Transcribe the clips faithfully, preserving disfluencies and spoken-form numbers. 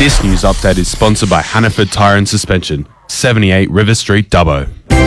This news update is sponsored by Hannaford Tyre and Suspension, seventy-eight River Street, Dubbo.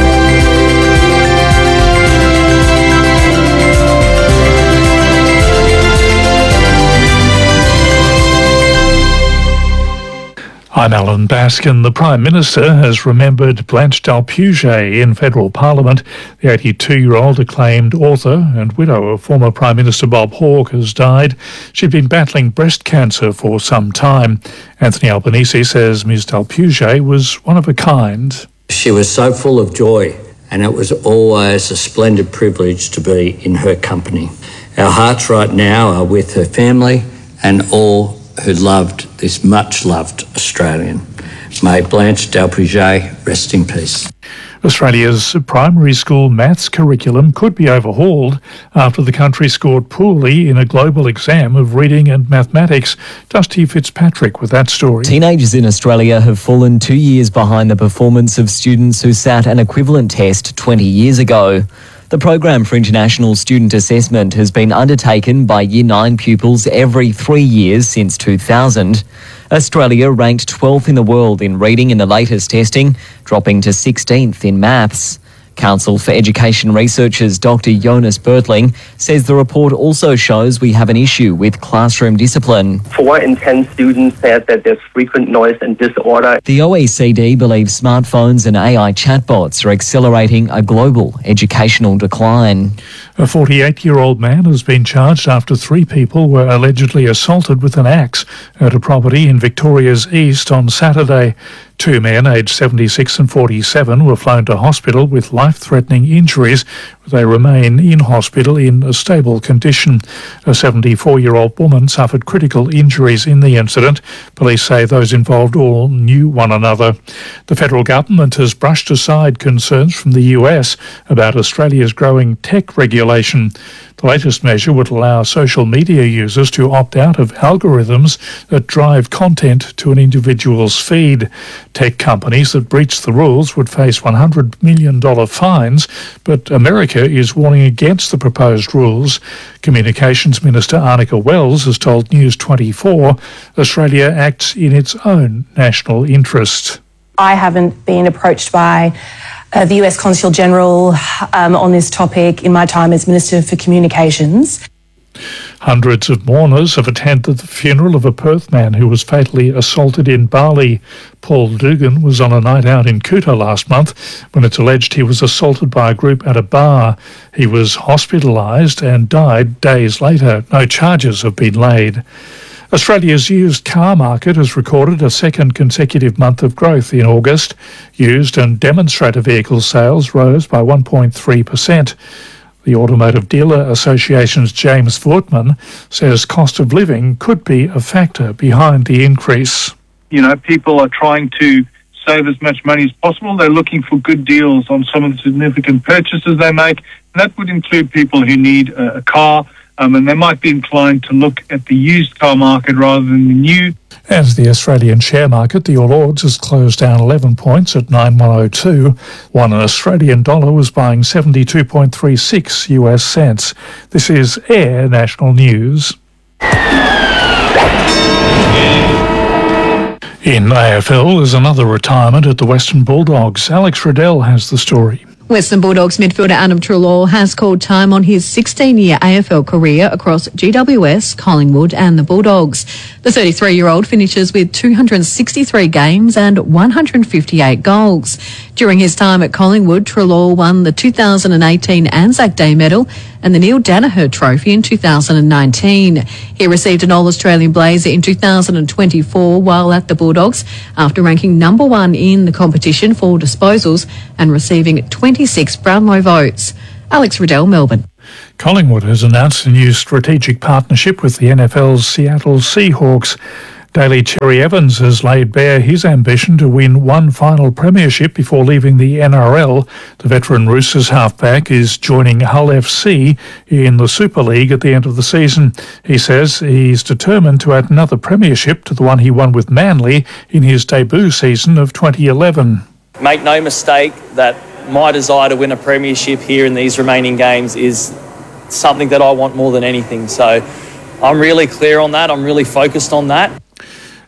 I'm Alan Baskin. The Prime Minister has remembered Blanche Dalpuget in federal parliament. The eighty-two-year-old acclaimed author and widow of former Prime Minister Bob Hawke has died. She'd been battling breast cancer for some time. Anthony Albanese says Miz Dalpuget was one of a kind. She was so full of joy, and it was always a splendid privilege to be in her company. Our hearts right now are with her family and all who loved this much-loved Australian. May Blanche Dalpuget rest in peace. Australia's primary school maths curriculum could be overhauled after the country scored poorly in a global exam of reading and mathematics. Dusty Fitzpatrick with that story. Teenagers in Australia have fallen two years behind the performance of students who sat an equivalent test twenty years ago. The Program for International Student Assessment has been undertaken by Year nine pupils every three years since two thousand. Australia ranked twelfth in the world in reading in the latest testing, dropping to sixteenth in maths. Council for Education Researchers Doctor Jonas Bertling says the report also shows we have an issue with classroom discipline. Four in ten students said that there's frequent noise and disorder. The O E C D believes smartphones and A I chatbots are accelerating a global educational decline. A forty-eight-year-old man has been charged after three people were allegedly assaulted with an axe at a property in Victoria's East on Saturday. Two men, aged seventy-six and forty-seven, were flown to hospital with life-threatening injuries. They remain in hospital in a stable condition. A seventy-four-year-old woman suffered critical injuries in the incident. Police say those involved all knew one another. The federal government has brushed aside concerns from the U S about Australia's growing tech regulation. The latest measure would allow social media users to opt out of algorithms that drive content to an individual's feed. Tech companies that breach the rules would face one hundred million dollars fines, but America is warning against the proposed rules. Communications Minister Arnica Wells has told News twenty-four Australia acts in its own national interest. I haven't been approached by uh, the U S Consul General um, on this topic in my time as Minister for Communications. Hundreds of mourners have attended the funeral of a Perth man who was fatally assaulted in Bali. Paul Dugan was on a night out in Kuta last month when it's alleged he was assaulted by a group at a bar. He was hospitalised and died days later. No charges have been laid. Australia's used car market has recorded a second consecutive month of growth in August. Used and demonstrator vehicle sales rose by one point three percent. The Automotive Dealer Association's James Voortman says cost of living could be a factor behind the increase. You know, people are trying to save as much money as possible. They're looking for good deals on some of the significant purchases they make. And that would include people who need a, a car, um, and they might be inclined to look at the used car market rather than the new. As the Australian share market, the All Ords has closed down eleven points at nine one oh two. One Australian dollar was buying seventy-two point three six U S cents. This is Air National News. In A F L, there's another retirement at the Western Bulldogs. Alex Riddell has the story. Western Bulldogs midfielder Adam Treloar has called time on his sixteen-year A F L career across G W S, Collingwood and the Bulldogs. The thirty-three-year-old finishes with two hundred sixty-three games and one hundred fifty-eight goals. During his time at Collingwood, Treloar won the two thousand eighteen Anzac Day medal and the Neil Danaher Trophy in two thousand nineteen. He received an All-Australian Blazer in two thousand twenty-four while at the Bulldogs after ranking number one in the competition for disposals and receiving twenty-six Brownlow votes. Alex Riddell, Melbourne. Collingwood has announced a new strategic partnership with the N F L's Seattle Seahawks. Daly Cherry Evans has laid bare his ambition to win one final premiership before leaving the N R L. The veteran Roosters halfback is joining Hull F C in the Super League at the end of the season. He says he's determined to add another premiership to the one he won with Manly in his debut season of twenty eleven. Make no mistake that my desire to win a premiership here in these remaining games is something that I want more than anything. So I'm really clear on that. I'm really focused on that.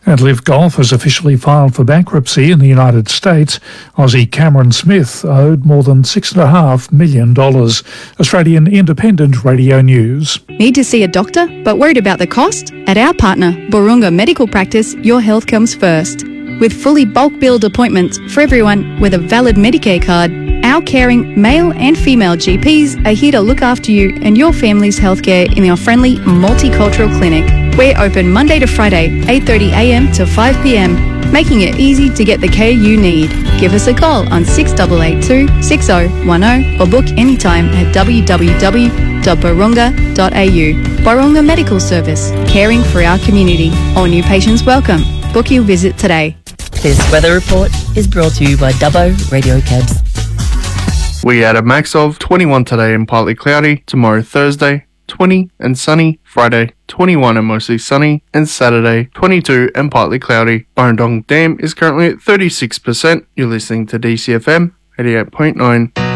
And Liv Golf has officially filed for bankruptcy in the United States. Aussie Cameron Smith owed more than six point five million dollars. Australian Independent Radio News. Need to see a doctor but worried about the cost? At our partner, Borunga Medical Practice, your health comes first. With fully bulk billed appointments for everyone with a valid Medicare card, our caring male and female G Ps are here to look after you and your family's healthcare in our friendly multicultural clinic. We're open Monday to Friday, eight thirty a m to five p m, making it easy to get the care you need. Give us a call on six eight eight two, six zero one zero or book anytime at w w w dot barunga dot a u. Barunga Medical Service, caring for our community. All new patients welcome. Book your visit today. This weather report is brought to you by Dubbo Radio Cabs. We had a max of twenty-one today and partly cloudy. Tomorrow Thursday, twenty and sunny. Friday, twenty-one and mostly sunny. And Saturday, twenty-two and partly cloudy. Burrendong Dam is currently at thirty-six percent. You're listening to D C F M eighty-eight point nine.